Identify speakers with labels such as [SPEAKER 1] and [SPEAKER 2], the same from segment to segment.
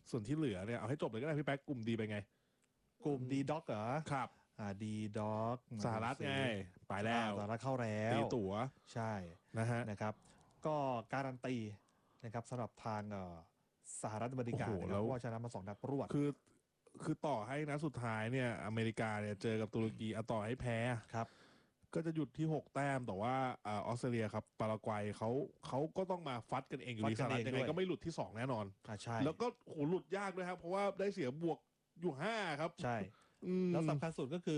[SPEAKER 1] ส่วนที่เหลือเนี่ยเอาให้จบเลยก็ได้พี่แป๊กกลุ่มดีไปไง
[SPEAKER 2] กลุ่มดีด็อกเหรอ
[SPEAKER 1] ครับ
[SPEAKER 2] ดีด็อก
[SPEAKER 1] สหรัฐไงไปแล้ว
[SPEAKER 2] สหรัฐเข้าแล้ว
[SPEAKER 1] ตีตั๋ว
[SPEAKER 2] ใช่
[SPEAKER 1] นะฮะ
[SPEAKER 2] นะครับก็การันตีนะครับสำหรับทางสหรัฐอเมริกานะครับเพราะว่าชนะมา2 นัดรวด
[SPEAKER 1] คือต่อให้นะสุดท้ายเนี่ยอเมริกาเนี่ยเจอกับตุรกีต่อให้แพ้
[SPEAKER 2] ครับ
[SPEAKER 1] ก็จะหยุดที่6 แต้มแต่ว่าออสเตรเลียครับปารากวัยเขาก็ต้องมาฟัดกันเองอยู่ดีสหรัฐยังไงก็ไม่หลุดที่2แน่นอน
[SPEAKER 2] ใช่
[SPEAKER 1] แล้วก็โหหลุดยากด้วยครับเพราะว่าได้เสียบวกอยู่5ครับ
[SPEAKER 2] ใช่แล้วสำคัญสุดก็คือ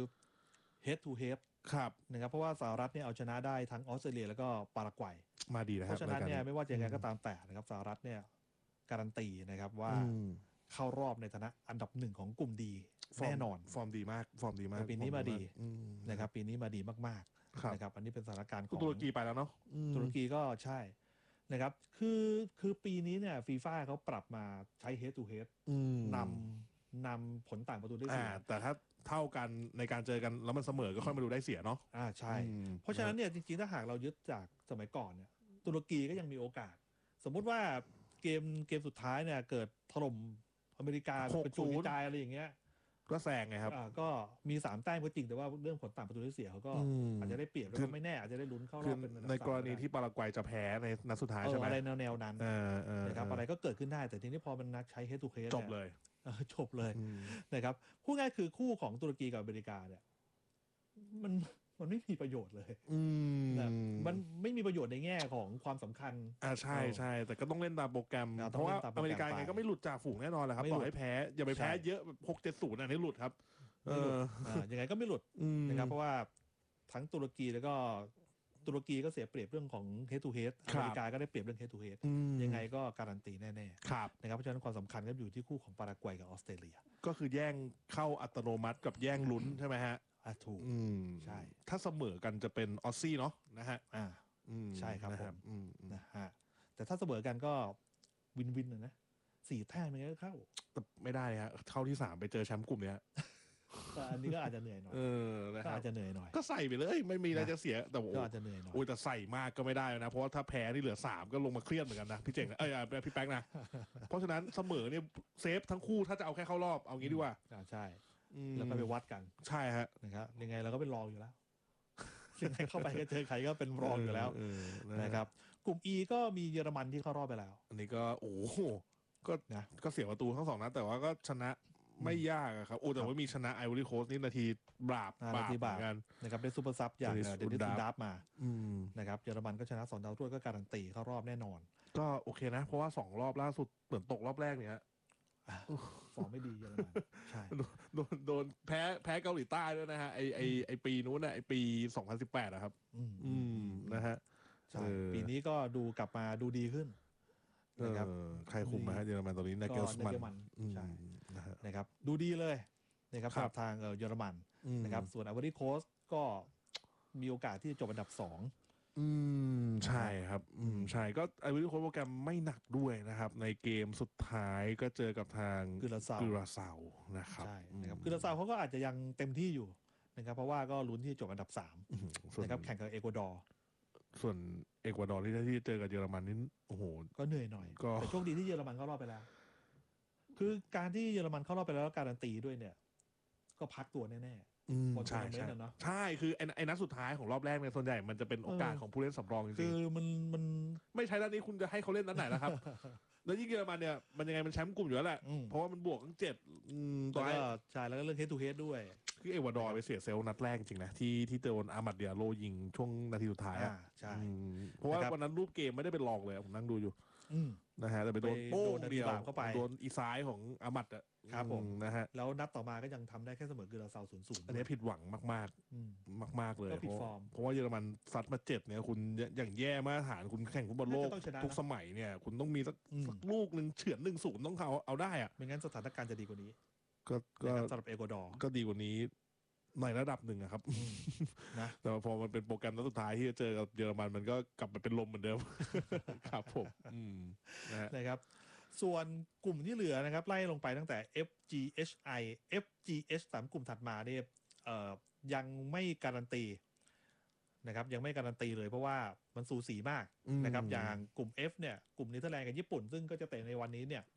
[SPEAKER 2] head to head
[SPEAKER 1] ครับ
[SPEAKER 2] นะครับเพราะว่าสหรัฐเนี่ยเอาชนะได้ทั้งออสเตรเลียแล้วก็ปารากวัย
[SPEAKER 1] มาดีนะครับ
[SPEAKER 2] เพราะฉะนั้นเนี่ยไม่ว่าจะยังไงก็ตามแต่นะครับสหรัฐเนี่ยการันตีนะครับว่าเข้ารอบในฐานะอันดับ1ของกลุ่มดีแน่นอน
[SPEAKER 1] ฟอร์มดีมาก
[SPEAKER 2] ปีนี้มาดีนะครับปีนี้มาดีมากๆนะครับอันนี้เป็นสถานการณ์ของ
[SPEAKER 1] ตุรกีไปแล้วเนาะ
[SPEAKER 2] ตุรกีก็ใช่นะครับคือปีนี้เนี่ยฟีฟ่าเขาปรับมาใช้ head to head นำผลต่างประตูได้เสีย
[SPEAKER 1] แต่ถ้าเท่ากันในการเจอกันแล้วมันเสมอก็ค่อยมาดูได้เสียเนาะ
[SPEAKER 2] ใช่เพราะฉะนั้นเนี่ยจริงๆถ้าหากเรายึดจากสมัยก่อนเนี่ยตุรกีก็ยังมีโอกาสสมมุติว่าเกมสุดท้ายเนี่ยเกิดถล่มอเมริกาเป็นจูใจอะไรอย่างเงี้ย
[SPEAKER 1] ก็แซงไงครับ
[SPEAKER 2] ก็มี3 แต้มก็จริงแต่ว่าเรื่องผลต่างประตูได้เสียเขาก็อาจจะได้เปรียบแล้วก็ไม่แน่อาจจะได้ลุ้นเข้ารอบเป็น
[SPEAKER 1] ในกรณีที่ปารากวัยจะแพ้ในนัดสุดท้ายใช่ไหม
[SPEAKER 2] อะไรแนวนั้นนะครับอะไรก็เกิดขึ้นได้แต่ทีนี้พอมันนัดใช้ head to head
[SPEAKER 1] จบเลย
[SPEAKER 2] นะครับพูดง่ายคือคู่ของตุรกีกับอเมริกาเนี่ยมันไม่มีประโยชน์เลยมันไม่มีประโยชน์ในแง่ของความสำคัญ
[SPEAKER 1] ใช่แต่ก็ต้องเล่นตามโปรแกรมเพราะว่าอเมริกาไงก็ไม่หลุดจากฝูงแน่นอนแหละครับต่อให้แพ้อย่าไปแพ้เยอะ6-7-0อันนี้หลุดครับ
[SPEAKER 2] ยังไงก็ไม่หลุดนะครับเพราะว่าทั้งตุรกีแล้วก็ตุรกีก็เสียเปรียบเรื่องของ head to head อเมริกาก็ได้เปรียบเรื่อง head to head ยังไงก็การันตีแน่ๆนะครับเพราะฉะนั้นความสำคัญก็อยู่ที่คู่ของปารากวัยกับออสเตรเลีย
[SPEAKER 1] ก็คือแย่งเข้าอัตโนมัติกับแย่งลุ้นใช่ไหมฮะ
[SPEAKER 2] ถูกใช่
[SPEAKER 1] ถ้าเสมอกันจะเป็นออสซี่เนาะนะฮะ
[SPEAKER 2] ใช่ครับผมนะฮะแต่ถ้าเสมอกันก็วินนะ4 แต้มมันก็เข้า
[SPEAKER 1] แต่ไม่ได้ฮะเข้าที่3ไปเจอแชมป์กลุ่มเนี้ย
[SPEAKER 2] อันนี้ก็อาจจะเหนื่อยหน่อยก็อาจจะเหนื่อยหน่อย
[SPEAKER 1] ก็ใส่ไปเลยไม่มีอะไรจะเสียแต่
[SPEAKER 2] ก็อาจจะเหนื่อยหน่อย
[SPEAKER 1] แต่ใส่มากก็ไม่ได้นะเพราะว่าถ้าแพ้นี่เหลือ3ก็ลงมาเครียดเหมือนกันนะพี่เจ๋งนะพี่แป๊กนะเพราะฉะนั้นเสมอเนี่ยเซฟทั้งคู่ถ้าจะเอาแค่เข้ารอบเอางี้ดีกว่า
[SPEAKER 2] ใช่แล้วก็ไปวัดกัน
[SPEAKER 1] ใช่ฮะ
[SPEAKER 2] นะครับยังไงเราก็เป็นรองอยู่แล้วยังไงเข้าไปก็เจอใครก็เป็นรองอยู่แล้วนะครับกลุ่ม E ก็มีเยอรมันที่เข้ารอบไปแล้ว
[SPEAKER 1] อันนี้ก็ก็เสียประตูทั้ง2 นัดแต่ว่าก็ชนะไม่ยากครับแต่ว่ามีชนะไอวอรี่โคสต์นี่นาทีบาปกัน
[SPEAKER 2] นะครับได้ซูเปอร์ซับอย่างเดนิสซูดับมานะครับเยอรมันก็ชนะ2 ดาวรุ่งก็การันตีเข้ารอบแน่นอน
[SPEAKER 1] ก็โอเคนะเพราะว่า2 รอบล่าสุดเหมือนตกรอบแรกเนี่ย
[SPEAKER 2] ฟอร์มไม่ดีเยอรมันใช่
[SPEAKER 1] โดนแพ้เกาหลีใต้ด้วยนะฮะไอปีนู้นน่ะไอปี2018นะครับนะฮะ
[SPEAKER 2] ใช่ปีนี้ก็ดูกลับมาดูดีขึ้นนะครับ
[SPEAKER 1] ใครคุมมาเยอรมันตอนนี้นาเกลสมัน
[SPEAKER 2] ใช่นะครับดูดีเลยนะครับสำหรับทางเยอรมันนะครับส่วนไอวอรี่โคสต์ก็มีโอกาสที่จะจบอันดับ2
[SPEAKER 1] ใช่ครับใช่ก็ไอวอรี่โคสต์โปรแกรมไม่หนักด้วยนะครับในเกมสุดท้ายก็เจอกับทาง
[SPEAKER 2] กุรา
[SPEAKER 1] ซาวนะครับ
[SPEAKER 2] ใช่นะครับกุราซาวเขาก็อาจจะยังเต็มที่อยู่นะครับเพราะว่าก็ลุ้นที่จะจบอันดับ3นะครับแข่งกับเอกวาดอร์
[SPEAKER 1] ส่วนเอกวาดอร์ที่เจอกับเยอรมันนี่โอ้โห
[SPEAKER 2] ก็เหนื่อยหน่อยแต่โชคดีที่เยอรมันเข้ารอบไปแล้วคือการที่เยอรมันเข้ารอบไปแล้วการันตีด้วยเนี่ยก็พักตัวแน่ๆ
[SPEAKER 1] ใช่คือไอ้นัดสุดท้ายของรอบแรกเนี่ยส่วนใหญ่มันจะเป็นโอกาสของผู้เล่นสำรองจริงๆ
[SPEAKER 2] คือมัน
[SPEAKER 1] ไม่ใช่ด้านนี้คุณจะให้เขาเล่นด้านไหนล่ะครับแล้วยิ่งเยอรมันเนี่ยมันยังไงมันแชมป์กลุ่มอยู่แล้วแหละเพราะว่ามันบวกทั้ง7
[SPEAKER 2] ตัวใช่แล้วก็เรื่อง head to head ด้วย
[SPEAKER 1] คือเอกวาดอร์ไปเสียเซลล์นัดแรกจริงนะที่โดนอามัดเดียโลยิงช่วงนาทีสุดท้าย
[SPEAKER 2] ใช่
[SPEAKER 1] เพราะว่าวันนั้นรูปเกมไม่ได้เป็นรองเลยผมนั่งดูอยู่นะฮะแต่ไปโดนโป้งเดียวโดนอีซ้ายของอามัดอ่ะ
[SPEAKER 2] ครับผม
[SPEAKER 1] นะฮะ
[SPEAKER 2] แล้วนัดต่อมาก็ยังทำได้แค่เสมอกุราซาว0-0
[SPEAKER 1] อันนี้ผิดหวังมากๆเลยเพราะว่าเยอรมันซัดมา7เนี่ยคุณอย่างแย่มาตรฐานคุณแข่งฟุตบอลโลกทุกสมัยเนี่ยคุณต้องมีสักลูกหนึ่งเฉือน1-0ต้องเอาได้อ่ะ
[SPEAKER 2] ไม่งั้นสถานการณ์จะดีกว่านี้
[SPEAKER 1] ก็
[SPEAKER 2] สำหรับเอกวาดอร์
[SPEAKER 1] ก็ดีกว่านี้ในระดับหนึ่งครับ
[SPEAKER 2] นะ
[SPEAKER 1] แต่พอมันเป็นโปรแกรมนัดสุดท้ายที่จะเจอกับเยอรมันมันก็กลับมาเป็นลมเหมือนเดิมครับผม
[SPEAKER 2] นะครับส่วนกลุ่มที่เหลือนะครับไล่ลงไปตั้งแต่ FGHI FGH 3 กลุ่มถัดมาเนี่ยยังไม่การันตีนะครับยังไม่การันตีเลยเพราะว่ามันสูสีมากนะครับอย่างกลุ่ม F เนี่ยกลุ่มเนเธอร์แลนด์กับญี่ปุ่นซึ่งก็จะเตะในวันนี้เนี่ย